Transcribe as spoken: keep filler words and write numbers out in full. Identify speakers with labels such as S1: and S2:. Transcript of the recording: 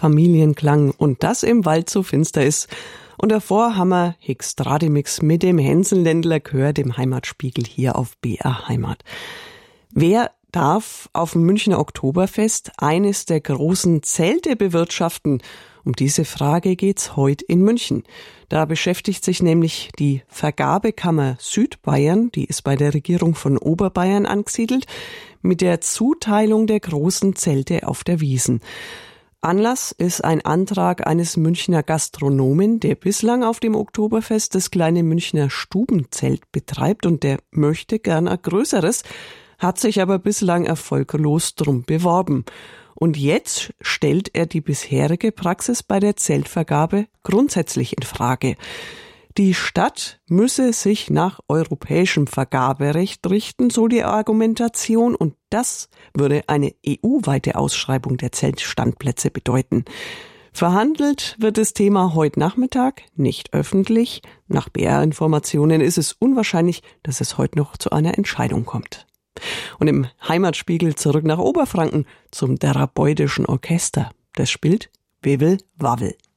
S1: Familienklang und das im Wald so finster ist. Und davor haben wir Hicks Stradimix mit dem Hänselländler Chör, dem Heimatspiegel hier auf B R Heimat. Wer darf auf dem Münchner Oktoberfest eines der großen Zelte bewirtschaften? Um diese Frage geht's heute in München. Da beschäftigt sich nämlich die Vergabekammer Südbayern, die ist bei der Regierung von Oberbayern angesiedelt, mit der Zuteilung der großen Zelte auf der Wiesn. Anlass ist ein Antrag eines Münchner Gastronomen, der bislang auf dem Oktoberfest das kleine Münchner Stubenzelt betreibt und der möchte gern ein größeres, hat sich aber bislang erfolglos drum beworben. Und jetzt stellt er die bisherige Praxis bei der Zeltvergabe grundsätzlich in Frage. Die Stadt müsse sich nach europäischem Vergaberecht richten, so die Argumentation, und das würde eine E U-weite Ausschreibung der Zeltstandplätze bedeuten. Verhandelt wird das Thema heute Nachmittag, nicht öffentlich. Nach B R-Informationen ist es unwahrscheinlich, dass es heute noch zu einer Entscheidung kommt. Und im Heimatspiegel zurück nach Oberfranken zum therapeutischen Orchester. Das spielt Wibbel Wabbel.